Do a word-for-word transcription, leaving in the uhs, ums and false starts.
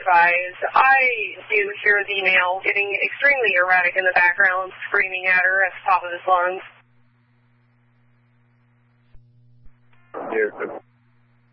advise. I do hear the male getting extremely erratic in the background, screaming at her at the top of his lungs. Yes,